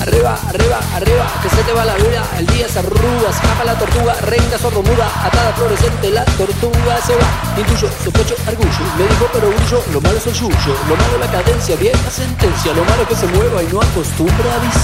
arriba, arriba, arriba, que se te va la vida, el día se arruga, escapa la tortuga, renga sordomuda, atada fluorescente, la tortuga se va, intuyo, sospecho, argullo, me dijo pero brillo, lo malo es el yuyo, lo malo la cadencia, vieja sentencia, lo malo que se mueva y no acostumbra a avisar.